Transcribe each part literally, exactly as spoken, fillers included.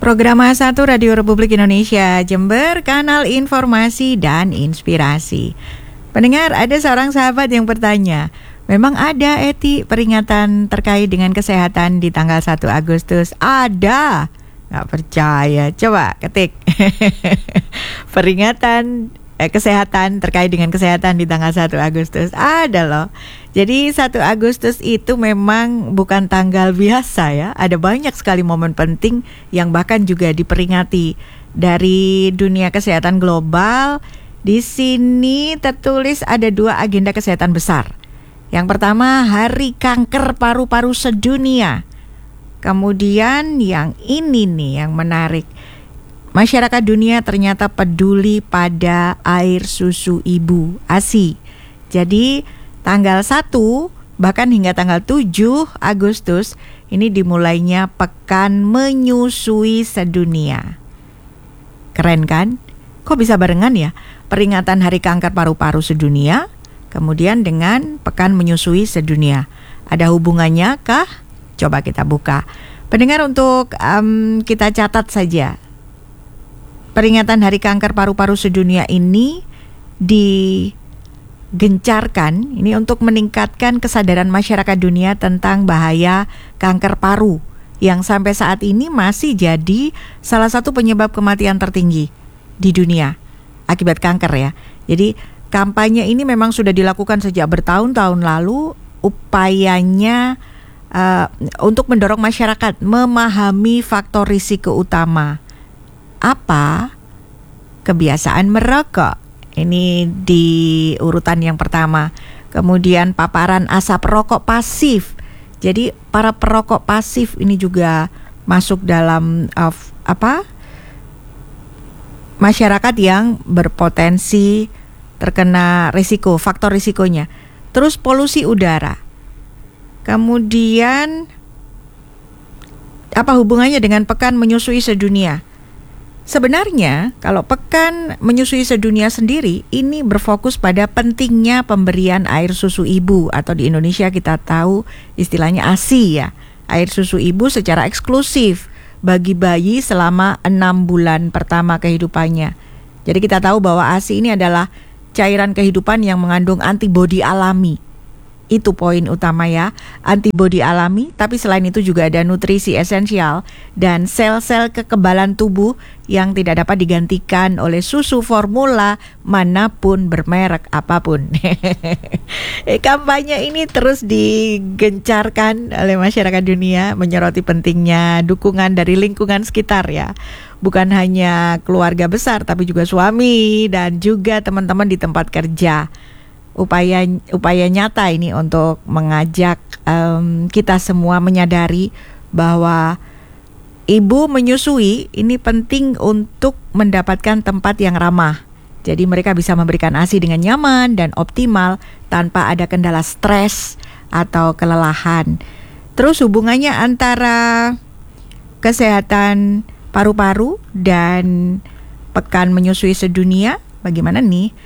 Program A satu Radio Republik Indonesia Jember, kanal informasi dan inspirasi. Pendengar, ada seorang sahabat yang bertanya, memang ada Eti peringatan terkait dengan kesehatan di tanggal satu Agustus? Ada. Nggak percaya, coba ketik peringatan eh, kesehatan terkait dengan kesehatan di tanggal satu Agustus. Ada loh. Jadi satu Agustus itu memang bukan tanggal biasa ya. Ada banyak sekali momen penting yang bahkan juga diperingati dari dunia kesehatan global. Di sini tertulis ada dua agenda kesehatan besar. Yang pertama, Hari Kanker Paru-Paru Sedunia. Kemudian yang ini nih yang menarik. Masyarakat dunia ternyata peduli pada air susu ibu, A S I. Jadi tanggal satu bahkan hingga tanggal tujuh Agustus ini dimulainya Pekan Menyusui Sedunia. Keren kan? Kok bisa barengan ya? Peringatan Hari Kanker Paru-Paru Sedunia, kemudian dengan Pekan Menyusui Sedunia. Ada hubungannya kah? Coba kita buka. Pendengar, untuk um, kita catat saja. Peringatan Hari Kanker Paru-Paru Sedunia ini digencarkan ini untuk meningkatkan kesadaran masyarakat dunia tentang bahaya kanker paru yang sampai saat ini masih jadi salah satu penyebab kematian tertinggi di dunia akibat kanker ya. Jadi kampanye ini memang sudah dilakukan sejak bertahun-tahun lalu. Upayanya uh, untuk mendorong masyarakat memahami faktor risiko utama. Apa? Kebiasaan merokok. Ini di urutan yang pertama. Kemudian paparan asap rokok pasif. Jadi para perokok pasif ini juga masuk dalam uh, apa? Masyarakat yang berpotensi terkena risiko, faktor risikonya. Terus polusi udara. Kemudian apa hubungannya dengan Pekan Menyusui Sedunia? Sebenarnya kalau Pekan Menyusui Sedunia sendiri ini berfokus pada pentingnya pemberian air susu ibu, atau di Indonesia kita tahu istilahnya A S I ya, air susu ibu secara eksklusif bagi bayi selama enam bulan pertama kehidupannya. Jadi kita tahu bahwa A S I ini adalah cairan kehidupan yang mengandung antibodi alami. Itu poin utama ya, antibodi alami, tapi selain itu juga ada nutrisi esensial dan sel-sel kekebalan tubuh yang tidak dapat digantikan oleh susu formula manapun bermerek apapun. Kampanye ini terus digencarkan oleh masyarakat dunia, menyoroti pentingnya dukungan dari lingkungan sekitar ya. Bukan hanya keluarga besar tapi juga suami dan juga teman-teman di tempat kerja. Upaya upaya nyata ini untuk mengajak um, kita semua menyadari bahwa ibu menyusui ini penting untuk mendapatkan tempat yang ramah. Jadi mereka bisa memberikan A S I dengan nyaman dan optimal tanpa ada kendala stres atau kelelahan. Terus hubungannya antara kesehatan paru-paru dan Pekan Menyusui Sedunia bagaimana nih?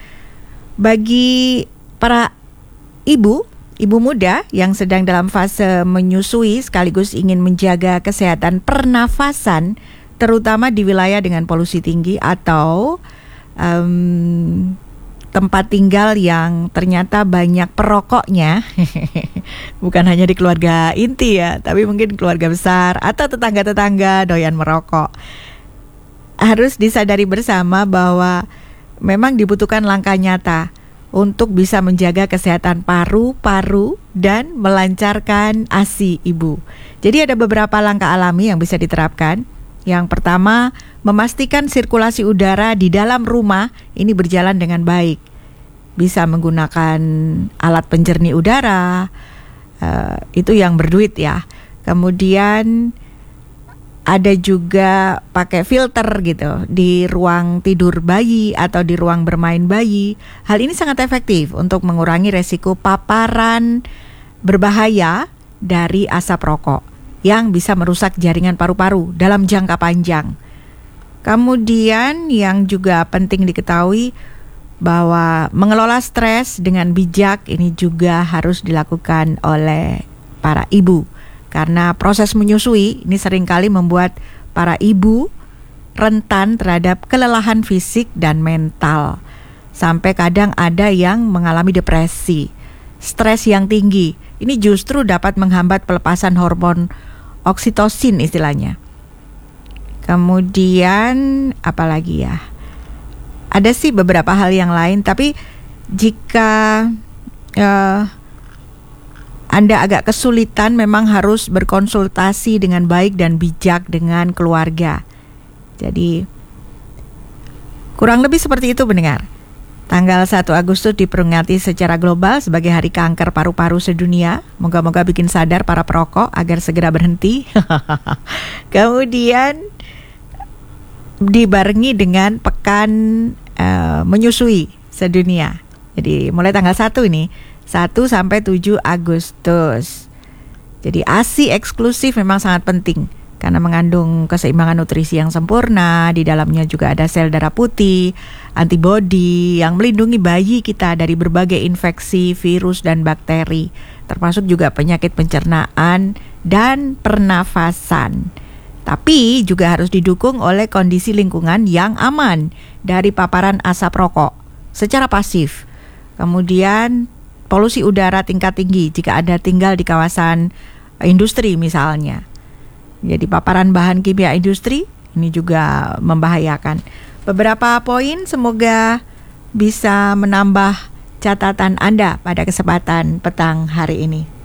Bagi para ibu, ibu muda yang sedang dalam fase menyusui sekaligus ingin menjaga kesehatan pernafasan, terutama di wilayah dengan polusi tinggi atau um, tempat tinggal yang ternyata banyak perokoknya, bukan hanya di keluarga inti ya, tapi mungkin keluarga besar atau tetangga-tetangga doyan merokok. Harus disadari bersama bahwa memang dibutuhkan langkah nyata untuk bisa menjaga kesehatan paru-paru dan melancarkan A S I ibu. Jadi ada beberapa langkah alami yang bisa diterapkan. Yang pertama, memastikan sirkulasi udara di dalam rumah ini berjalan dengan baik. Bisa menggunakan alat penjernih udara, uh, itu yang berduit ya. Kemudian ada juga pakai filter gitu di ruang tidur bayi atau di ruang bermain bayi. Hal ini sangat efektif untuk mengurangi resiko paparan berbahaya dari asap rokok yang bisa merusak jaringan paru-paru dalam jangka panjang. Kemudian yang juga penting diketahui bahwa mengelola stres dengan bijak ini juga harus dilakukan oleh para ibu. Karena proses menyusui ini seringkali membuat para ibu rentan terhadap kelelahan fisik dan mental. Sampai kadang ada yang mengalami depresi, stres yang tinggi. Ini justru dapat menghambat pelepasan hormon oksitosin istilahnya. Kemudian apalagi ya? Ada sih beberapa hal yang lain, tapi jika uh, Anda agak kesulitan, memang harus berkonsultasi dengan baik dan bijak dengan keluarga. Jadi kurang lebih seperti itu pendengar. Tanggal satu Agustus diperingati secara global sebagai Hari Kanker Paru-Paru Sedunia. Moga-moga bikin sadar para perokok agar segera berhenti. Kemudian dibarengi dengan Pekan uh, Menyusui Sedunia. Jadi mulai tanggal satu ini, satu sampai tujuh Agustus. Jadi A S I eksklusif memang sangat penting karena mengandung keseimbangan nutrisi yang sempurna. Di dalamnya juga ada sel darah putih, antibodi yang melindungi bayi kita dari berbagai infeksi, virus dan bakteri, termasuk juga penyakit pencernaan dan pernafasan. Tapi juga harus didukung oleh kondisi lingkungan yang aman dari paparan asap rokok secara pasif. Kemudian polusi udara tingkat tinggi jika Anda tinggal di kawasan industri misalnya. Jadi paparan bahan kimia industri ini juga membahayakan. Beberapa poin semoga bisa menambah catatan Anda pada kesempatan petang hari ini.